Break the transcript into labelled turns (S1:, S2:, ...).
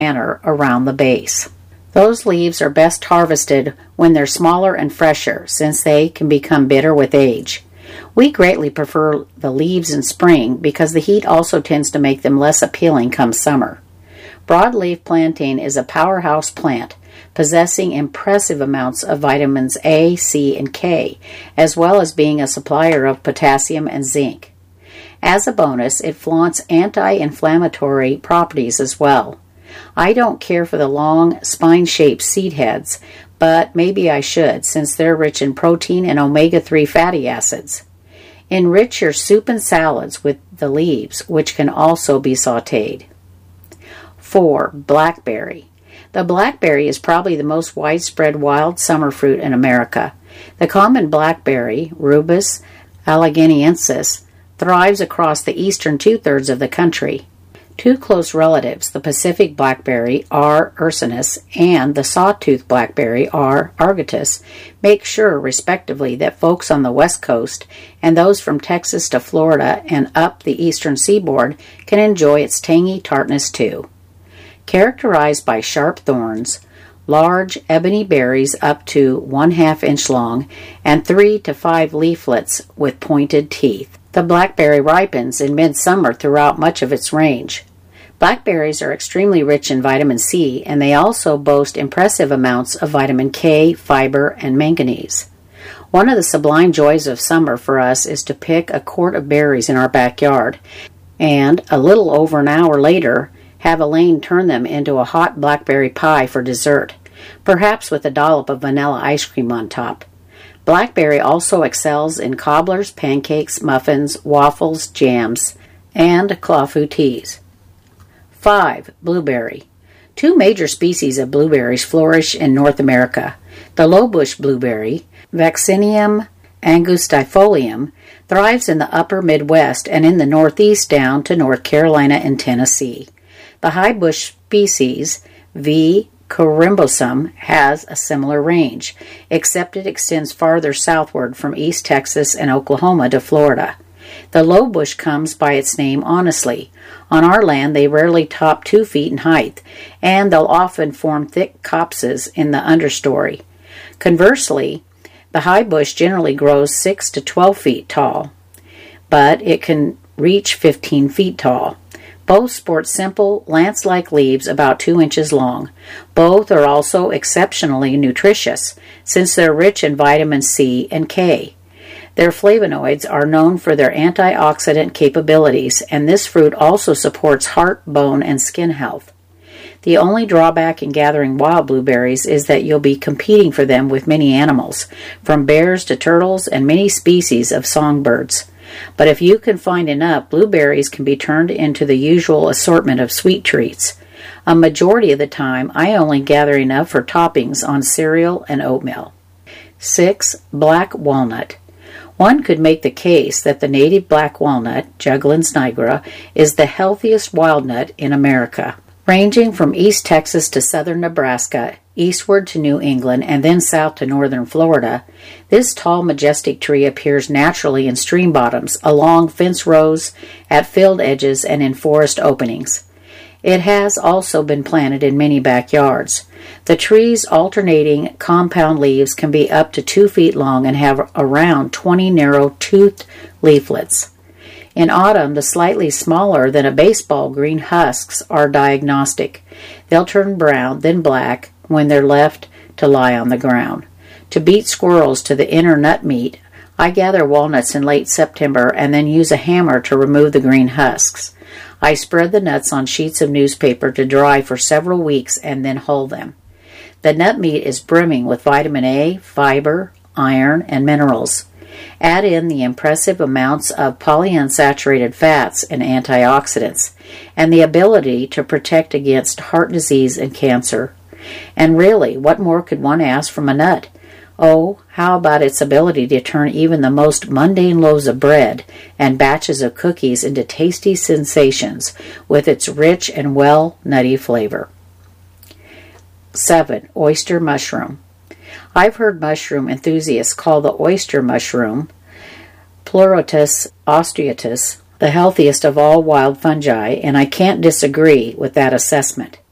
S1: manner around the base. Those leaves are best harvested when they're smaller and fresher, since they can become bitter with age. We greatly prefer the leaves in spring because the heat also tends to make them less appealing come summer. Broadleaf plantain is a powerhouse plant, possessing impressive amounts of vitamins A, C, and K, as well as being a supplier of potassium and zinc. As a bonus, it flaunts anti-inflammatory properties as well. I don't care for the long, spine-shaped seed heads, but maybe I should, since they're rich in protein and omega-3 fatty acids. Enrich your soup and salads with the leaves, which can also be sautéed. 4. Blackberry. The blackberry is probably the most widespread wild summer fruit in America. The common blackberry, Rubus alleghaniensis, thrives across the eastern two-thirds of the country. Two close relatives, the Pacific blackberry, R. ursinus, and the sawtooth blackberry, R. arbutus, make sure, respectively, that folks on the West Coast and those from Texas to Florida and up the eastern seaboard can enjoy its tangy tartness too. Characterized by sharp thorns, large ebony berries up to 1/2 inch long, and 3 to 5 leaflets with pointed teeth. The blackberry ripens in midsummer throughout much of its range. Blackberries are extremely rich in vitamin C, and they also boast impressive amounts of vitamin K, fiber, and manganese. One of the sublime joys of summer for us is to pick a quart of berries in our backyard, and a little over an hour later, have Elaine turn them into a hot blackberry pie for dessert, perhaps with a dollop of vanilla ice cream on top. Blackberry also excels in cobblers, pancakes, muffins, waffles, jams, and clafoutis. 5. Blueberry. Two major species of blueberries flourish in North America. The lowbush blueberry, Vaccinium angustifolium, thrives in the upper Midwest and in the Northeast down to North Carolina and Tennessee. The highbush species, V. corymbosum, has a similar range, except it extends farther southward from East Texas and Oklahoma to Florida. The lowbush comes by its name honestly. On our land, they rarely top 2 feet in height, and they'll often form thick copses in the understory. Conversely, the high bush generally grows 6 to 12 feet tall, but it can reach 15 feet tall. Both sport simple, lance-like leaves about 2 inches long. Both are also exceptionally nutritious, since they're rich in vitamin C and K. Their flavonoids are known for their antioxidant capabilities, and this fruit also supports heart, bone, and skin health. The only drawback in gathering wild blueberries is that you'll be competing for them with many animals, from bears to turtles and many species of songbirds. But if you can find enough, blueberries can be turned into the usual assortment of sweet treats. A majority of the time, I only gather enough for toppings on cereal and oatmeal. 6. Black walnut. One could make the case that the native black walnut, Juglans nigra, is the healthiest wild nut in America. Ranging from East Texas to southern Nebraska, eastward to New England, and then south to northern Florida, this tall, majestic tree appears naturally in stream bottoms, along fence rows, at field edges, and in forest openings. It has also been planted in many backyards. The tree's alternating compound leaves can be up to 2 feet long and have around 20 narrow-toothed leaflets. In autumn, the slightly smaller than a baseball green husks are diagnostic. They'll turn brown, then black, when they're left to lie on the ground. To beat squirrels to the inner nut meat, I gather walnuts in late September and then use a hammer to remove the green husks. I spread the nuts on sheets of newspaper to dry for several weeks and then hull them. The nut meat is brimming with vitamin A, fiber, iron, and minerals. Add in the impressive amounts of polyunsaturated fats and antioxidants, and the ability to protect against heart disease and cancer. And really, what more could one ask from a nut? Oh, how about its ability to turn even the most mundane loaves of bread and batches of cookies into tasty sensations with its rich and nutty flavor. 7. Oyster mushroom. I've heard mushroom enthusiasts call the oyster mushroom, Pleurotus ostreatus, the healthiest of all wild fungi, and I can't disagree with that assessment.